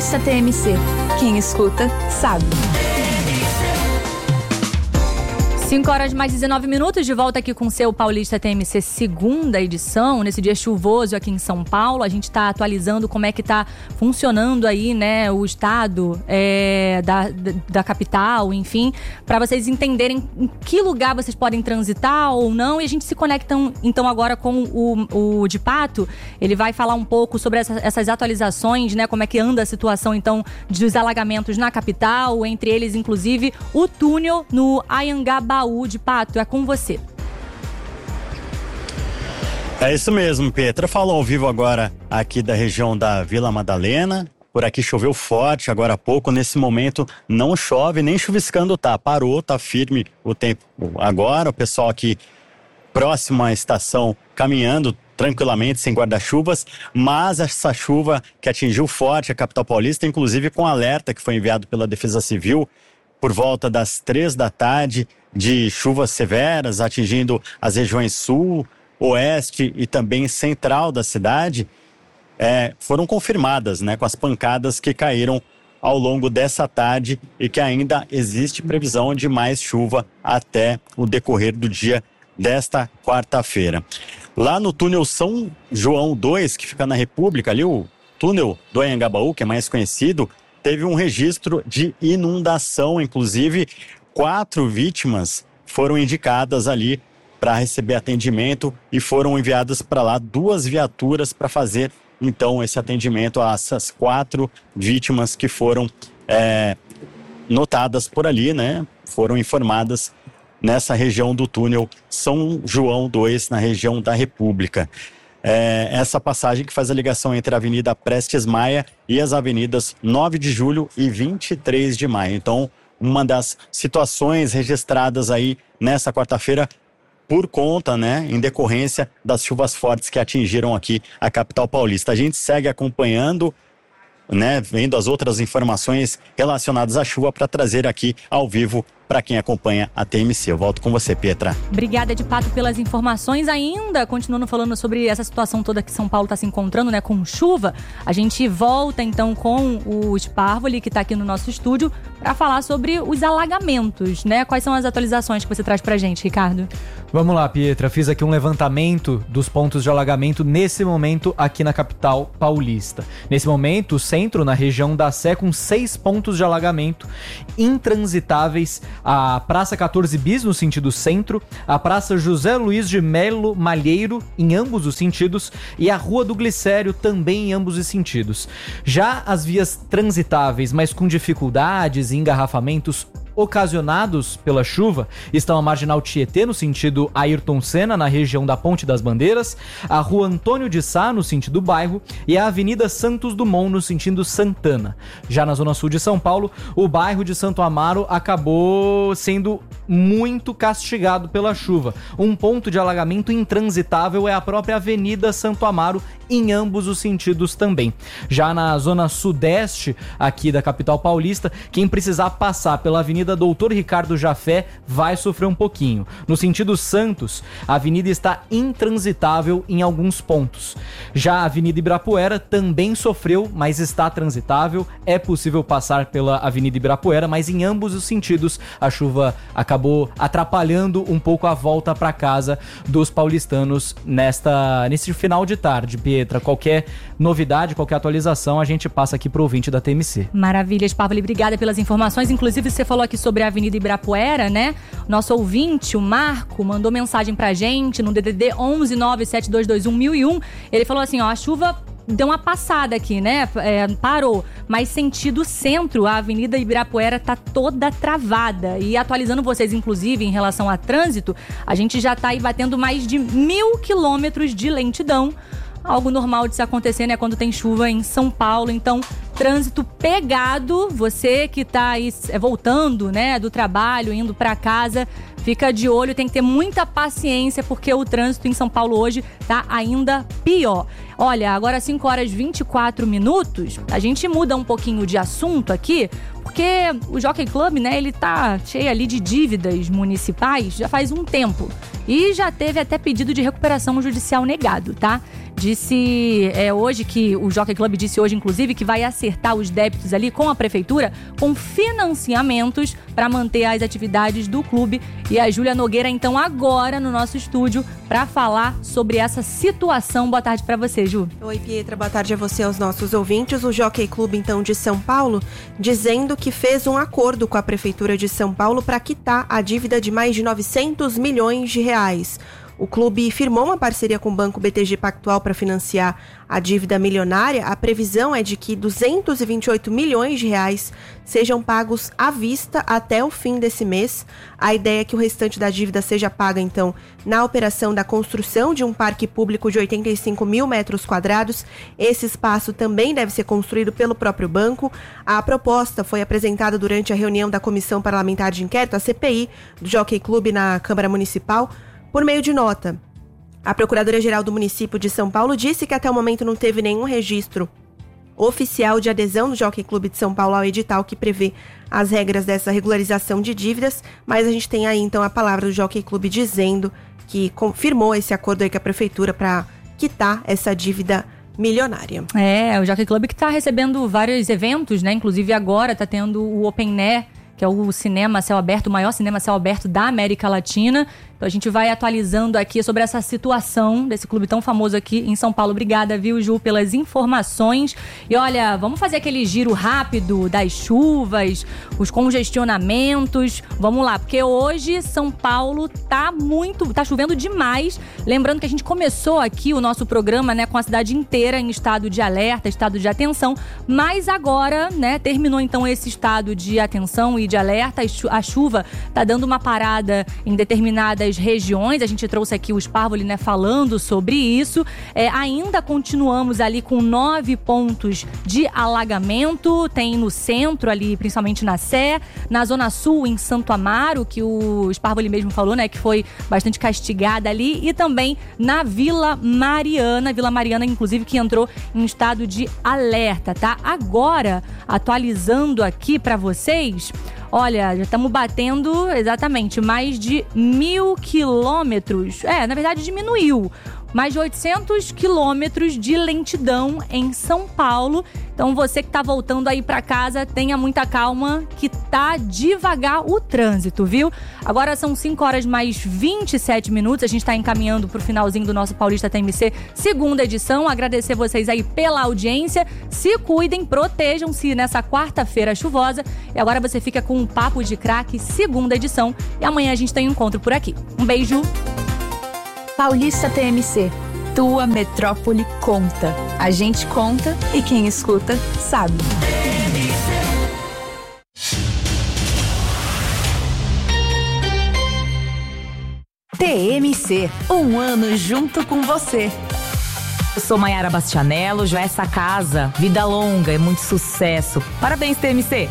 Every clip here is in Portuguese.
Paulista TMC. Quem escuta, sabe. 5h mais 19, de volta aqui com o seu Paulista TMC, segunda edição, nesse dia chuvoso aqui em São Paulo. A gente está atualizando como é que está funcionando aí, né, o estado da capital, enfim, para vocês entenderem em que lugar vocês podem transitar ou não. E a gente se conecta então agora com o de Pato. Ele vai falar um pouco sobre essas atualizações, né, como é que anda a situação então dos alagamentos na capital, entre eles inclusive o túnel no Anhangabaú. De Pato, é com você. É isso mesmo, Petra. Falou ao vivo agora aqui da região da Vila Madalena. Por aqui choveu forte agora há pouco. Nesse momento não chove, nem chuviscando tá. Parou, tá firme o tempo agora. O pessoal aqui próximo à estação caminhando tranquilamente, sem guarda-chuvas, mas essa chuva que atingiu forte a capital paulista, inclusive com alerta que foi enviado pela Defesa Civil por volta das 3 da tarde, de chuvas severas atingindo as regiões sul, oeste e também central da cidade, foram confirmadas, né, com as pancadas que caíram ao longo dessa tarde e que ainda existe previsão de mais chuva até o decorrer do dia desta quarta-feira. Lá no túnel São João 2, que fica na República, ali o túnel do Anhangabaú, que é mais conhecido, teve um registro de inundação, inclusive 4 vítimas foram indicadas ali para receber atendimento e foram enviadas para lá 2 viaturas para fazer então esse atendimento a essas 4 vítimas que foram notadas por ali, né? Foram informadas nessa região do túnel São João 2, na região da República. Essa passagem que faz a ligação entre a Avenida Prestes Maia e as avenidas 9 de Julho e 23 de Maio. Então, uma das situações registradas aí nessa quarta-feira por conta, né, em decorrência das chuvas fortes que atingiram aqui a capital paulista. A gente segue acompanhando, né, vendo as outras informações relacionadas à chuva para trazer aqui ao vivo para quem acompanha a TMC. Eu volto com você, Petra. Obrigada, de Pato, pelas informações. Ainda, continuando falando sobre essa situação toda que São Paulo está se encontrando, né, com chuva, a gente volta então com o Sparvoli, que está aqui no nosso estúdio, para falar sobre os alagamentos, né? Quais são as atualizações que você traz pra gente, Ricardo? Vamos lá, Pietra. Fiz aqui um levantamento dos pontos de alagamento nesse momento aqui na capital paulista. Nesse momento, o centro, na região da Sé, com 6 pontos de alagamento intransitáveis. A Praça 14 Bis, no sentido centro, a Praça José Luiz de Melo Malheiro, em ambos os sentidos, e a Rua do Glicério, também em ambos os sentidos. Já as vias transitáveis, mas com dificuldades e engarrafamentos ocasionados pela chuva, estão a Marginal Tietê, no sentido Ayrton Senna, na região da Ponte das Bandeiras, a Rua Antônio de Sá, no sentido bairro, e a Avenida Santos Dumont, no sentido Santana. Já na zona sul de São Paulo, o bairro de Santo Amaro acabou sendo muito castigado pela chuva. Um ponto de alagamento intransitável é a própria Avenida Santo Amaro, em ambos os sentidos também. Já na zona sudeste aqui da capital paulista, quem precisar passar pela Avenida Doutor Ricardo Jafé vai sofrer um pouquinho. No sentido Santos, a avenida está intransitável em alguns pontos. Já a Avenida Ibirapuera também sofreu, mas está transitável. É possível passar pela Avenida Ibirapuera, mas em ambos os sentidos a chuva acabou atrapalhando um pouco a volta para casa dos paulistanos nesse final de tarde. Pietra, qualquer novidade, qualquer atualização, a gente passa aqui pro ouvinte da TMC. Maravilha, Sparvoli, obrigada pelas informações. Inclusive, você falou aqui sobre a Avenida Ibirapuera, né? Nosso ouvinte, o Marco, mandou mensagem pra gente no DDD 11 97221 1001. Ele falou assim, ó, a chuva deu uma passada aqui, né? Parou, mas sentido centro, a Avenida Ibirapuera tá toda travada. E atualizando vocês, inclusive, em relação a trânsito, a gente já tá aí batendo mais de 1.000 quilômetros de lentidão. Algo normal de se acontecer, né, quando tem chuva em São Paulo. Então, trânsito pegado. Você que tá aí voltando, né, do trabalho, indo pra casa, fica de olho, tem que ter muita paciência, porque o trânsito em São Paulo hoje tá ainda pior. Olha, agora 5h24, a gente muda um pouquinho de assunto aqui, porque o Jockey Club, né, ele tá cheio ali de dívidas municipais já faz um tempo. E já teve até pedido de recuperação judicial negado, tá? disse hoje que o Jockey Club disse hoje, inclusive, que vai acertar os débitos ali com a prefeitura com financiamentos para manter as atividades do clube. E a Júlia Nogueira, então, agora no nosso estúdio para falar sobre essa situação. Boa tarde para você, Ju. Oi, Pietra. Boa tarde a você e aos nossos ouvintes. O Jockey Club, então, de São Paulo, dizendo que fez um acordo com a Prefeitura de São Paulo para quitar a dívida de mais de 900 milhões de reais. O clube firmou uma parceria com o Banco BTG Pactual para financiar a dívida milionária. A previsão é de que 228 milhões de reais sejam pagos à vista até o fim desse mês. A ideia é que o restante da dívida seja paga, então, na operação da construção de um parque público de 85 mil metros quadrados. Esse espaço também deve ser construído pelo próprio banco. A proposta foi apresentada durante a reunião da Comissão Parlamentar de Inquérito, a CPI, do Jockey Club na Câmara Municipal. Por meio de nota, a Procuradoria-Geral do município de São Paulo disse que até o momento não teve nenhum registro oficial de adesão do Jockey Club de São Paulo ao edital que prevê as regras dessa regularização de dívidas, mas a gente tem aí então a palavra do Jockey Club dizendo que confirmou esse acordo aí com a prefeitura para quitar essa dívida milionária. O Jockey Club que está recebendo vários eventos, né? Inclusive agora está tendo o Open Air, que é o cinema a céu aberto, o maior cinema a céu aberto da América Latina. Então a gente vai atualizando aqui sobre essa situação desse clube tão famoso aqui em São Paulo. Obrigada, viu, Ju, pelas informações. E olha, vamos fazer aquele giro rápido das chuvas, os congestionamentos. Vamos lá, porque hoje São Paulo tá chovendo demais. Lembrando que a gente começou aqui o nosso programa, né, com a cidade inteira em estado de alerta, estado de atenção. Mas agora, né, terminou então esse estado de atenção e de alerta. A chuva tá dando uma parada em determinadas regiões. A gente trouxe aqui o Sparvoli, né, falando sobre isso. Ainda continuamos ali com 9 pontos de alagamento. Tem no centro ali, principalmente na Sé, na Zona Sul, em Santo Amaro, que o Sparvoli mesmo falou, né, que foi bastante castigada ali, e também na Vila Mariana, inclusive, que entrou em estado de alerta, tá? Agora, atualizando aqui para vocês, olha, já estamos batendo exatamente mais de 1.000 quilômetros. Na verdade diminuiu. Mais de 800 quilômetros de lentidão em São Paulo. Então você que tá voltando aí pra casa, tenha muita calma que tá devagar o trânsito, viu? Agora são 5 horas mais 27 minutos. A gente tá encaminhando pro finalzinho do nosso Paulista TMC, segunda edição. Agradecer vocês aí pela audiência. Se cuidem, protejam-se nessa quarta-feira chuvosa. E agora você fica com um Papo de Craque, segunda edição. E amanhã a gente tem um encontro por aqui. Um beijo! Paulista TMC, tua metrópole conta. A gente conta e quem escuta sabe. TMC, um ano junto com você. Eu sou Maiara Bastianello, já essa casa, vida longa e muito sucesso. Parabéns, TMC!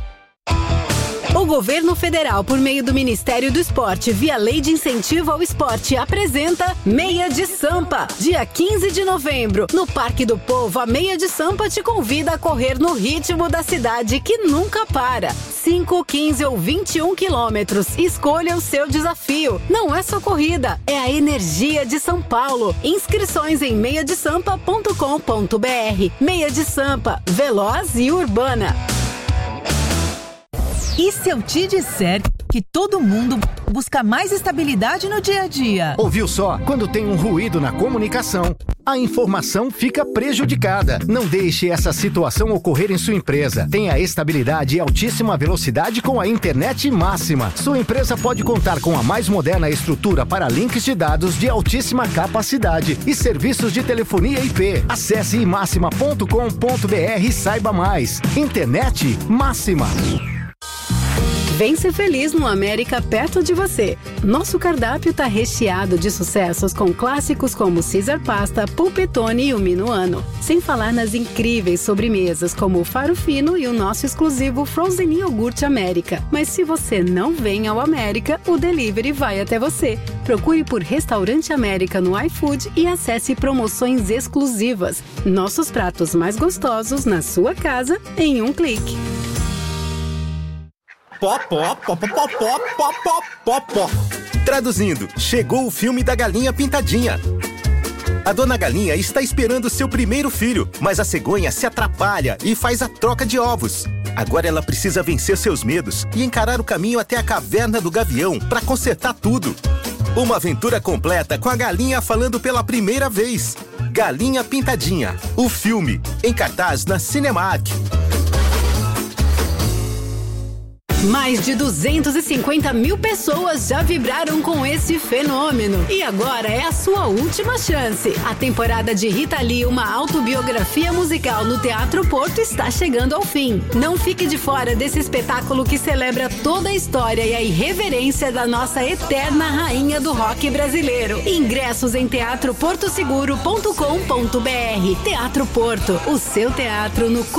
O governo federal, por meio do Ministério do Esporte, via Lei de Incentivo ao Esporte, apresenta Meia de Sampa. Dia 15 de novembro, no Parque do Povo, a Meia de Sampa te convida a correr no ritmo da cidade que nunca para. 5, 15 ou 21 quilômetros. Escolha o seu desafio. Não é só corrida, é a energia de São Paulo. Inscrições em meiadesampa.com.br. Meia de Sampa, veloz e urbana. E se eu te disser que todo mundo busca mais estabilidade no dia a dia? Ouviu só? Quando tem um ruído na comunicação, a informação fica prejudicada. Não deixe essa situação ocorrer em sua empresa. Tenha estabilidade e altíssima velocidade com a internet máxima. Sua empresa pode contar com a mais moderna estrutura para links de dados de altíssima capacidade e serviços de telefonia IP. Acesse imaxima.com.br e saiba mais. Internet máxima. Vem ser feliz no América perto de você. Nosso cardápio tá recheado de sucessos com clássicos como Caesar Pasta, Polpettone e o Minuano. Sem falar nas incríveis sobremesas como o Faro Fino e o nosso exclusivo Frozen Iogurte América. Mas se você não vem ao América, o delivery vai até você. Procure por Restaurante América no iFood e acesse promoções exclusivas. Nossos pratos mais gostosos na sua casa em um clique. Pó, pó, pó, pó, pó, pó, pó, pó, pó, pó. Traduzindo, chegou o filme da Galinha Pintadinha. A dona Galinha está esperando seu primeiro filho, mas a cegonha se atrapalha e faz a troca de ovos. Agora ela precisa vencer seus medos e encarar o caminho até a caverna do Gavião para consertar tudo. Uma aventura completa com a galinha falando pela primeira vez. Galinha Pintadinha, o filme, em cartaz na Cinemark. Mais de 250 mil pessoas já vibraram com esse fenômeno. E agora é a sua última chance. A temporada de Rita Lee, uma autobiografia musical no Teatro Porto, está chegando ao fim. Não fique de fora desse espetáculo que celebra toda a história e a irreverência da nossa eterna rainha do rock brasileiro. Ingressos em teatroportoseguro.com.br. Teatro Porto, o seu teatro no